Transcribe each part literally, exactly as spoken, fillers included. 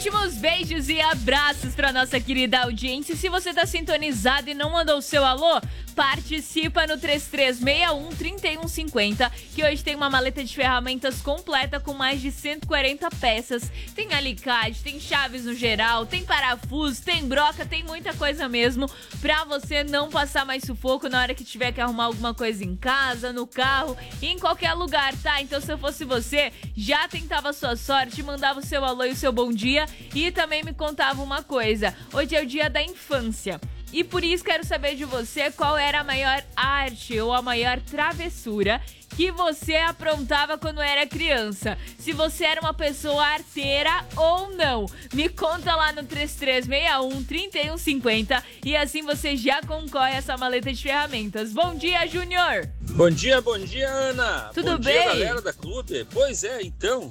Últimos beijos e abraços para nossa querida audiência. Se você tá sintonizado e não mandou o seu alô, participa no três três seis um, três um cinco zero, que hoje tem uma maleta de ferramentas completa com mais de cento e quarenta peças. Tem alicate, tem chaves no geral, tem parafuso, tem broca, tem muita coisa mesmo pra você não passar mais sufoco na hora que tiver que arrumar alguma coisa em casa, no carro, em qualquer lugar, tá? Então, se eu fosse você, já tentava a sua sorte, mandava o seu alô e o seu bom dia e também me contava uma coisa. Hoje é o dia da infância. E por isso quero saber de você qual era a maior arte ou a maior travessura que você aprontava quando era criança. Se você era uma pessoa arteira ou não. Me conta lá no três três seis um, três um cinco zero e assim você já concorre a essa maleta de ferramentas. Bom dia, Júnior! Bom dia, bom dia, Ana! Tudo bom bem? Bom dia, galera da Clube. Pois é, então...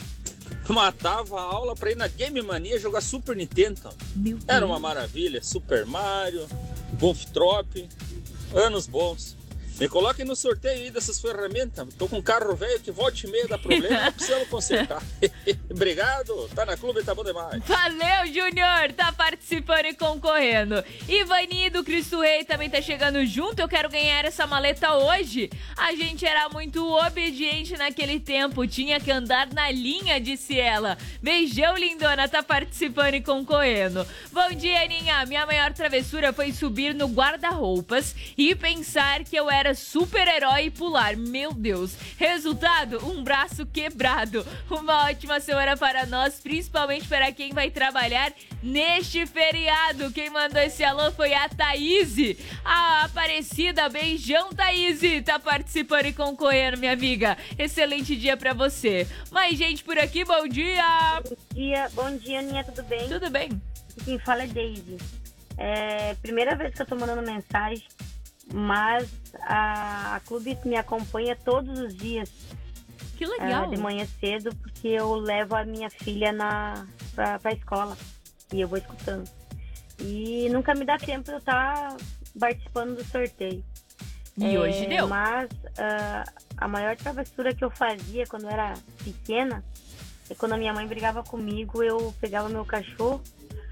matava a aula pra ir na Game Mania jogar Super Nintendo. Meu Deus. Era uma maravilha. Super Mario, Golf Trop, anos bons. Me coloquem no sorteio aí dessas ferramentas. Tô com um carro velho que volta e meia dá problema, precisamos consertar. Obrigado, tá na Clube, tá bom demais. Valeu, Júnior, tá participando e concorrendo. Ivaninha do Cristo Rei também tá chegando junto. Eu quero ganhar essa maleta hoje. A gente era muito obediente naquele tempo, tinha que andar na linha, disse ela. Beijão, lindona, tá participando e concorrendo. Bom dia, Aninha. Minha maior travessura foi subir no guarda-roupas e pensar que eu era Era super-herói e pular. Meu Deus. Resultado, um braço quebrado. Uma ótima semana para nós, principalmente para quem vai trabalhar neste feriado. Quem mandou esse alô foi a Thaís. A Aparecida, beijão, Thaís. Tá participando e concorrendo, minha amiga. Excelente dia para você. Mais gente por aqui, bom dia. Bom dia, bom dia, Aninha, tudo bem? Tudo bem. Quem fala é Daisy. É primeira vez que eu tô mandando mensagem, mas a, a Clube me acompanha todos os dias. Que legal. Uh, de manhã cedo, porque eu levo a minha filha na, pra, pra escola e eu vou escutando. E nunca me dá tempo de eu estar participando do sorteio. E é, hoje deu. Mas uh, a maior travessura que eu fazia quando eu era pequena é quando a minha mãe brigava comigo, eu pegava meu cachorro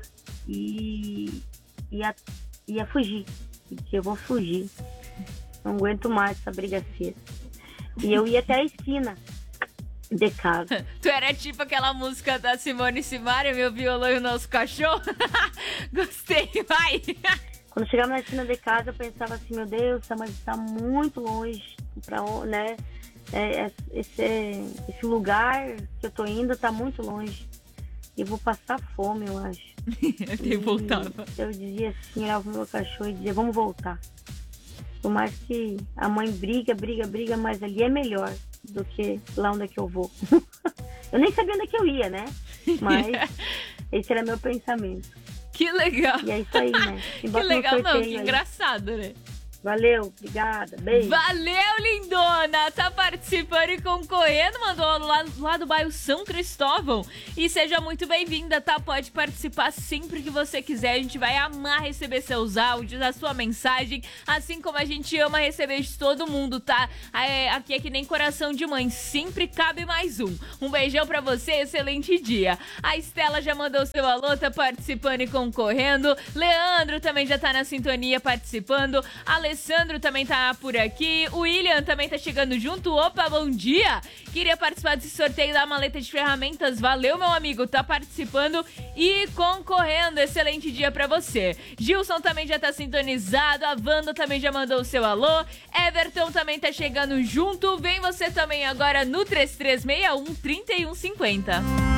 e ia, ia fugir. Que eu vou fugir. Não aguento mais essa briga feia. E eu ia até a esquina de casa. Tu era tipo aquela música da Simone Simaria, meu violão e o nosso cachorro? Gostei, vai! Quando chegava na esquina de casa, eu pensava assim, meu Deus, mas está muito longe. Pra, né? É, esse, esse lugar que eu tô indo está muito longe. Eu vou passar fome, eu acho. Eu voltava. Eu dizia assim, olhava pro meu cachorro e dizia, vamos voltar. Por mais que a mãe briga, briga, briga, mas ali é melhor do que lá onde é que eu vou. Eu nem sabia onde é que eu ia, né? Mas esse era meu pensamento. Que legal. E é isso aí, né? Que legal, não, que aí. Engraçado, né? Valeu, obrigada, beijo. Valeu, lindona! Tá participando e concorrendo, mandou lá, lá do bairro São Cristóvão. E seja muito bem-vinda, tá? Pode participar sempre que você quiser. A gente vai amar receber seus áudios, a sua mensagem, assim como a gente ama receber de todo mundo, tá? É, aqui é que nem coração de mãe, sempre cabe mais um. Um beijão pra você, excelente dia. A Estela já mandou seu alô, tá participando e concorrendo. Leandro também já tá na sintonia participando. A Alessandro também tá por aqui. O William também tá chegando junto. Opa, bom dia! Queria participar desse sorteio da maleta de ferramentas. Valeu, meu amigo. Tá participando e concorrendo. Excelente dia pra você. Gilson também já tá sintonizado. A Wanda também já mandou o seu alô. Everton também tá chegando junto. Vem você também agora no três três seis um, três um cinco zero.